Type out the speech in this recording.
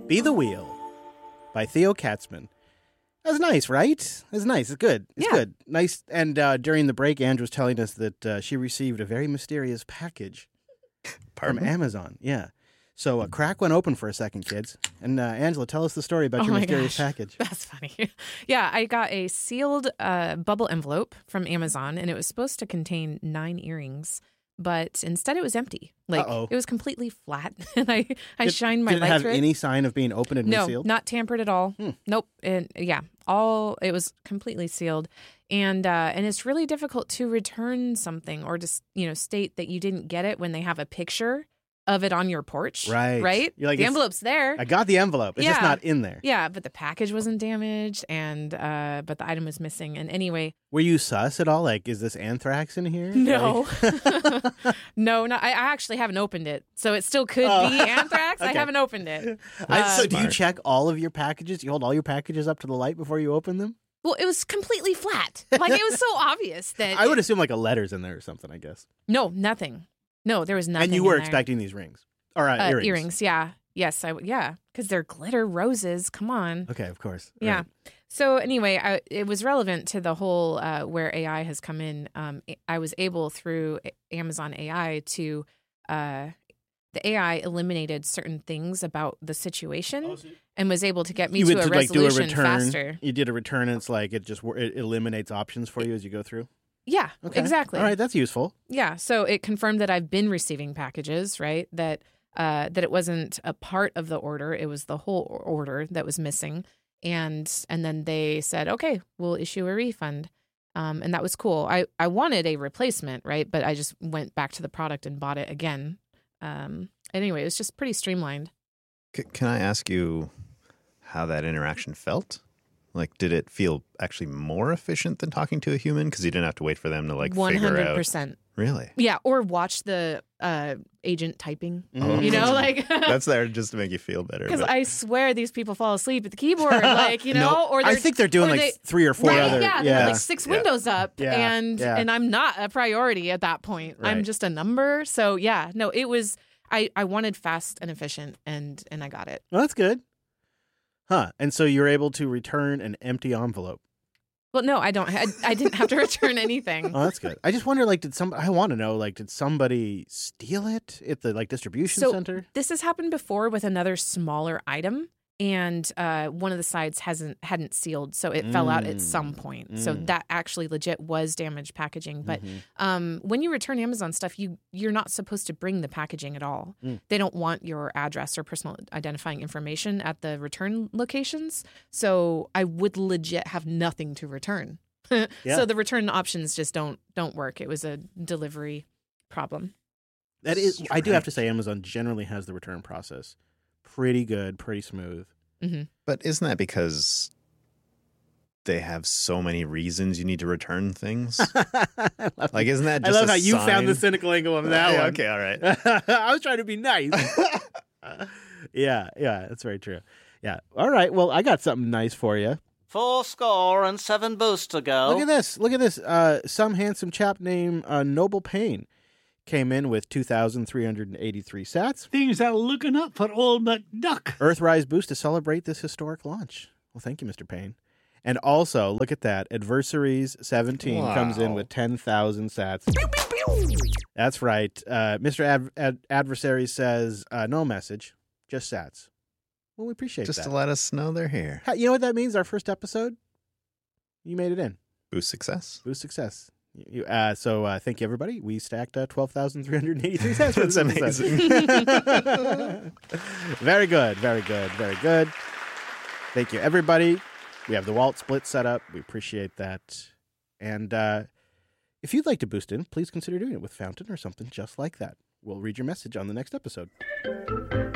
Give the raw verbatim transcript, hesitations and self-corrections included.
Be the Wheel by Theo Katzman. That's nice, right? It's nice. It's good. It's Yeah. good. Nice. And uh, during the break, Andrew was telling us that uh, she received a very mysterious package Pardon? from Amazon. Yeah. So a crack went open for a second, kids. And uh, Angela, tell us the story about Oh your my mysterious gosh. package. That's funny. Yeah, I got a sealed uh, bubble envelope from Amazon, and it was supposed to contain nine earrings, but instead it was empty. Like Uh-oh. it was completely flat, and I I Did- shined my Did it light have through it. any sign of being open and No, resealed? not tampered at all. Hmm. Nope. And yeah, all it was completely sealed, and uh, and it's really difficult to return something or just you know state that you didn't get it when they have a picture of it on your porch. Right. Right. You're like, the it's- envelope's there. I got the envelope. It's just Yeah. not in there. Yeah, but the package wasn't damaged, and uh, but the item was missing. And anyway, Were you sus at all? Like, is this anthrax in here? no, Like- no, no. I, I actually haven't opened it, so it still could Oh. be anthrax. I Okay. haven't opened it. I- so Uh, do you Smart. check all of your packages? You hold all your packages up to the light before you open them? Well, it was completely flat. Like it was so obvious that I would it- assume like a letter's in there or something, I guess. No, nothing. No, there was nothing. and you were in there. expecting these rings. Or uh, Uh, earrings. earrings. Yeah. Yes. I. w- Yeah. Because they're glitter roses. Come on. Okay, of course. Yeah. Right. So anyway, I, it was relevant to the whole uh, where A I has come in. Um, I was able through Amazon A I to, uh, the A I eliminated certain things about the situation and was able to get me You to would a to, like do a resolution return. faster. You did a return and it's like it just it eliminates options for you as you go through. Yeah. Okay. Exactly. All right, that's useful. Yeah. So it confirmed that I've been receiving packages, right? That uh, that it wasn't a part of the order; it was the whole or- order that was missing. And and then they said, okay, we'll issue a refund, um, and that was cool. I I wanted a replacement, right? But I just went back to the product and bought it again. Um, anyway, it was just pretty streamlined. C- can I ask you how that interaction felt? Like, did it feel actually more efficient than talking to a human? Because you didn't have to wait for them to like One figure hundred out. percent. Really? Yeah, or watch the uh, agent typing. Mhm. You know, like That's there just to make you feel better. because but- I swear these people fall asleep at the keyboard, like you know, No, or I they're- think they're doing or like they- three or four right, other. yeah, yeah. like six Yeah. windows up, Yeah, and yeah. and I'm not a priority at that point. I'm Right. just a number. So yeah, no, it was. I I wanted fast and efficient, and and I got it. Well, that's good. Huh. And so you're able to return an empty envelope. Well, no, I don't. I, I didn't have to return anything. Oh, that's good. I just wonder, like, did some? I want to know, like, did somebody steal it at the like distribution So- center? This has happened before with another smaller item, and uh, one of the sides hasn't hadn't sealed, so it fell out at Mm. some point. So Mm. that actually legit was damaged packaging. But Mhm. um, when you return Amazon stuff, you you're not supposed to bring the packaging at all. Mm. They don't want your address or personal identifying information at the return locations. So I would legit have nothing to return. Yeah. So the return options just don't don't work. It was a delivery problem. That is, I do have to say, Amazon generally has the return process pretty good, pretty smooth. hmm But isn't that because they have so many reasons you need to return things? I love, Like, isn't that I just love a how you sign? found the cynical angle on that Yeah, one. Okay, all right. I was trying to be nice. yeah, yeah, that's very true. Yeah. All right. Well, I got something nice for you. Four score and seven boosts to go. Look at this. Look at this. Uh, some handsome chap named uh, Noble Payne came in with two thousand three hundred eighty-three sats. Things are looking up for old McDuck. Earthrise boost to celebrate this historic launch. Well, thank you, Mister Payne. And also, look at that. Adversaries seventeen Wow. comes in with ten thousand sats. That's right. Uh, Mister Ad- Ad- Adversary says, uh, no message, just sats. Well, we appreciate Just that. to let us know they're here. Ha- You know what that means? Our first episode? You made it in. Boost success. Boost success. You, uh, so uh, thank you, everybody. We stacked uh, twelve thousand three hundred eighty-three cents. for That's this episode. Very good. Very good. Very good. Thank you, everybody. We have the Walt split set up. We appreciate that. And uh, if you'd like to boost in, please consider doing it with Fountain or something just like that. We'll read your message on the next episode.